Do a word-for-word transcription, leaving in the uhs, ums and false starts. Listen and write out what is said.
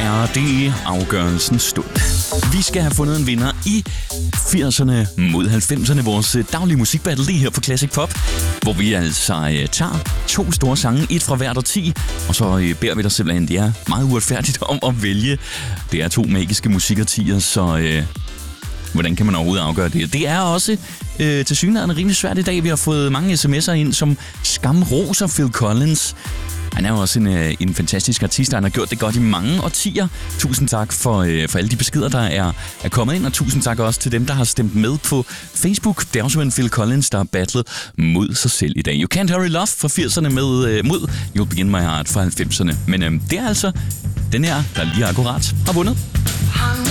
er det afgørelsens stund. Vi skal have fundet en vinder i firserne mod halvfemserne, vores daglige musikbattle lige her på Classic Pop, hvor vi altså øh, tager to store sange, et fra hvert årti, og så øh, beder vi dig simpelthen, det er meget uretfærdigt om at vælge. Det er to magiske musikårtier, så øh, hvordan kan man overhovedet afgøre det? Det er også øh, tilsyneladende rimelig svært i dag. Vi har fået mange sms'er ind, som skamroser Phil Collins. Han er jo også en, en fantastisk artist, han har gjort det godt i mange årtier. Tusind tak for, øh, for alle de beskeder, der er, er kommet ind, og tusind tak også til dem, der har stemt med på Facebook. Det er også en Phil Collins, der har battlet mod sig selv i dag. You Can't Hurry Love fra firserne med, øh, mod You'll Begin My Heart fra halvfemserne. Men øh, det er altså den her, der lige akkurat har vundet.